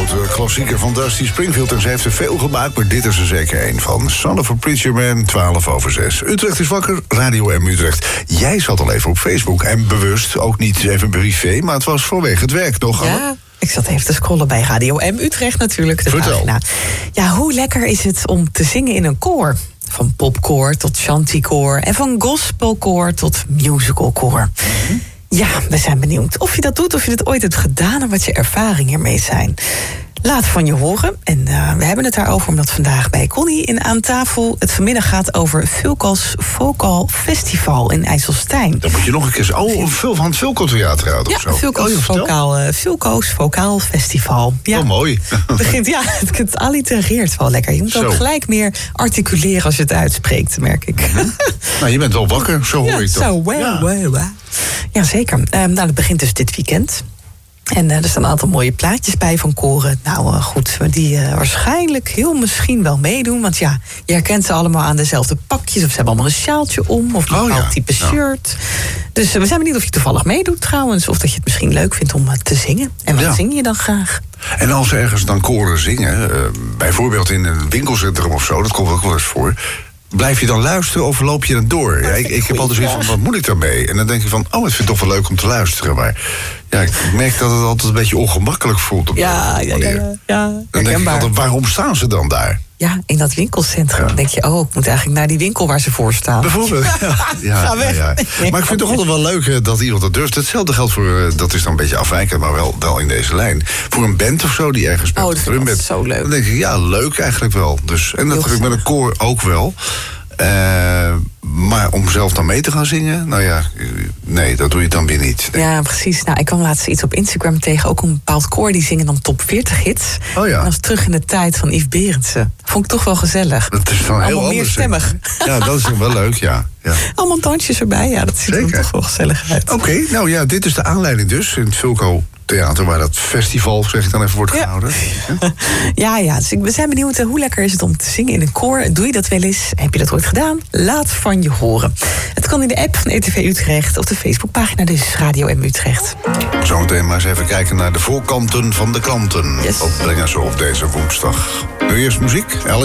grote klassieker van Dusty Springfield. En ze heeft er veel gemaakt, maar dit is er zeker één van. Son of a Preacher Man, 6:12. Utrecht is wakker, Radio M Utrecht. Jij zat al even op Facebook en bewust, ook niet even privé, maar het was vanwege het werk, toch? Ja, ik zat even te scrollen bij Radio M Utrecht natuurlijk. De Vertel. pagina. Ja, hoe lekker is het om te zingen in een koor? Van popkoor tot chantykoor en van gospelkoor tot musicalkoor. Ja, we zijn benieuwd of je dat doet, of je dit ooit hebt gedaan en wat je ervaringen ermee zijn. Laat van je horen. En we hebben het daarover omdat vandaag bij Connie in Aan Tafel het vanmiddag gaat over Vulko's Vocal Festival in IJsselstein. Dan moet je nog een keer... van het Vulko Theater uit of zo. Ja, Vulko's Vocaal Festival. Ja. Oh, mooi. Het allitereert wel lekker. Je moet ook gelijk meer articuleren als je het uitspreekt, merk ik. Nou, je bent wel wakker, zo hoor je toch. Zo, ja, zeker. Dat begint dus dit weekend. En er staan een aantal mooie plaatjes bij van koren. Nou, goed, die waarschijnlijk heel misschien wel meedoen. Want ja, je herkent ze allemaal aan dezelfde pakjes. Of ze hebben allemaal een sjaaltje om. Of een bepaald type shirt. Dus we zijn benieuwd of je toevallig meedoet trouwens. Of dat je het misschien leuk vindt om te zingen. En wat zing je dan graag? En als ze ergens dan koren zingen, bijvoorbeeld in een winkelcentrum of zo, dat komt ook wel eens voor. Blijf je dan luisteren of loop je dan door? Ja, ik heb altijd zoiets van, wat moet ik daarmee? En dan denk je van, ik vind het toch wel leuk om te luisteren. Maar ja, ik merk dat het altijd een beetje ongemakkelijk voelt. Ja. Dan denk ik altijd, waarom staan ze dan daar? Ja, in dat winkelcentrum. Dan denk je, ik moet eigenlijk naar die winkel waar ze voor staan. Bijvoorbeeld. Ja. Maar ik vind het toch altijd wel leuk dat iemand dat durft. Hetzelfde geldt voor, dat is dan een beetje afwijkend, maar wel in deze lijn. Voor een band of zo die ergens speelt. Dat is zo leuk. Dan denk ik, ja, leuk eigenlijk wel. Dus, en dat heb ik met een koor ook wel. Maar om zelf dan mee te gaan zingen, nou ja, nee, dat doe je dan weer niet. Nee. Ja, precies. Nou, ik kwam laatst iets op Instagram tegen, ook een bepaald koor die zingen dan top 40 hits. Oh ja. En dat is terug in de tijd van Yves Berendsen. Vond ik toch wel gezellig. Dat is dan heel anders. Meerstemmig. Ja, dat is dan wel leuk, ja. Allemaal dansjes erbij, ja, dat ziet er toch wel gezellig uit. Oké, nou ja, dit is de aanleiding dus in het Vulko Theater, waar dat festival, zeg ik dan even, wordt gehouden. Ja, dus we zijn benieuwd, hoe lekker is het om te zingen in een koor? Doe je dat wel eens? Heb je dat ooit gedaan? Laat van je horen. Het kan in de app van RTV Utrecht, op de Facebookpagina, dus Radio M Utrecht. Zometeen maar eens even kijken naar de voorkanten van de kranten. Wat brengen ze op deze woensdag? Nu eerst muziek.